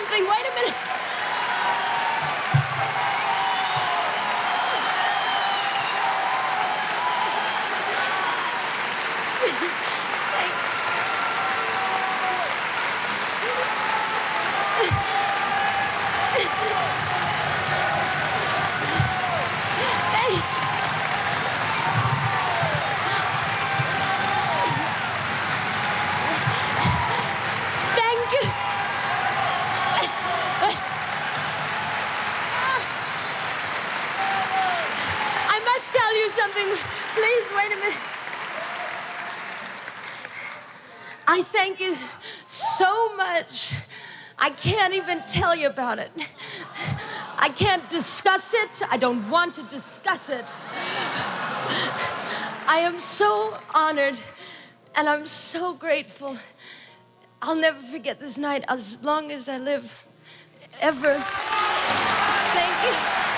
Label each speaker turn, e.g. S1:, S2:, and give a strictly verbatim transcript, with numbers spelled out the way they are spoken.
S1: something. Wait a minute. Thank you. I must tell you something. Please, wait a minute. I thank you so much. I can't even tell you about it. I can't discuss it. I don't want to discuss it. I am so honored, and I'm so grateful. I'll never forget this night as long as I live, ever. Thank you.